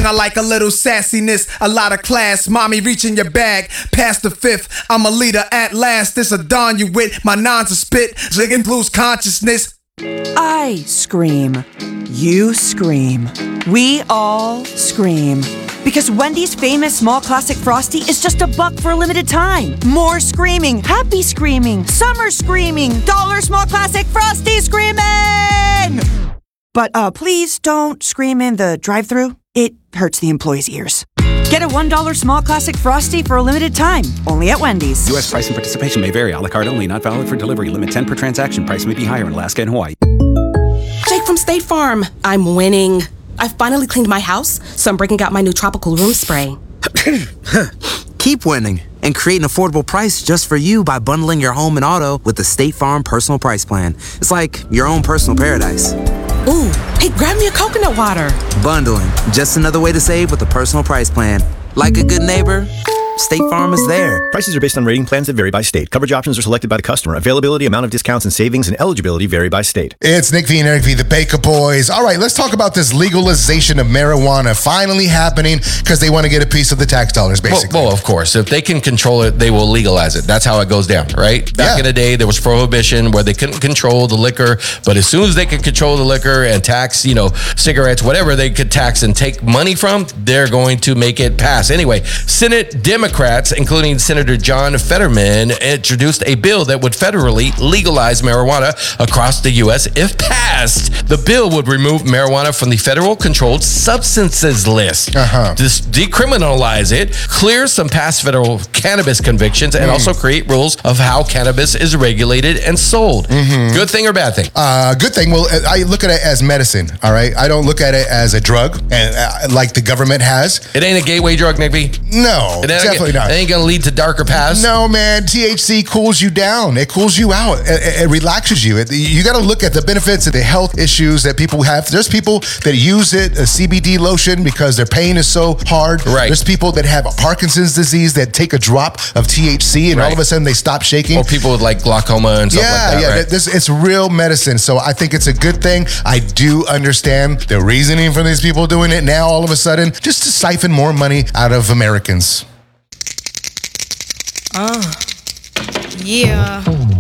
I like a little sassiness, a lot of class. Mommy reaching your bag, past the fifth. I'm a leader at last. This a dawn you with. My nons a spit, jigging blues consciousness. I scream. You scream. We all scream. Because Wendy's famous small classic Frosty is just $1 for a limited time. More screaming, happy screaming, summer screaming, dollar small classic Frosty screaming! But please don't scream in the drive-thru. It hurts the employees' ears. Get a $1 small classic Frosty for a limited time, only at Wendy's. U.S. price and participation may vary. A la carte only, not valid for delivery. Limit 10 per transaction. Price may be higher in Alaska and Hawaii. Jake from State Farm. I'm winning. I finally cleaned my house, so I'm breaking out my new tropical room spray. Keep winning and create an affordable price just for you by bundling your home and auto with the State Farm Personal Price Plan. It's like your own personal paradise. Ooh, hey, grab me a coconut water. Bundling, just another way to save with a personal price plan. Like a good neighbor, State Farm is there. Prices are based on rating plans that vary by state. Coverage options are selected by the customer. Availability, amount of discounts and savings, and eligibility vary by state. It's Nick V and Eric V, the Baker Boys. All right, let's talk about this legalization of marijuana finally happening because they want to get a piece of the tax dollars, basically. Well, of course. If they can control it, they will legalize it. That's how it goes down, right? Back in the day, there was prohibition where they couldn't control the liquor, but as soon as they could control the liquor and tax, cigarettes, whatever they could tax and take money from, they're going to make it pass. Anyway, Senate Democrats, including Senator John Fetterman, introduced a bill that would federally legalize marijuana across the U.S. if passed. The bill would remove marijuana from the federal controlled substances list, decriminalize it, clear some past federal cannabis convictions, and also create rules of how cannabis is regulated and sold. Good thing or bad thing? Good thing. Well, I look at it as medicine, all right? I don't look at it as a drug, and like the government has. It ain't a gateway drug, Nick V? No, definitely not. It ain't going to lead to darker paths? No, man. THC cools you down. It cools you out. It relaxes you. You got to look at the benefits of the health issues that people have. There's people that use it, a CBD lotion, because their pain is so hard. Right. There's people that have Parkinson's disease that take a drop of THC and all of a sudden they stop shaking. Or people with like glaucoma and stuff like that. Right? It's real medicine. So I think it's a good thing. I do understand the reasoning for these people doing it now all of a sudden, just to siphon more money out of Americans. Yeah.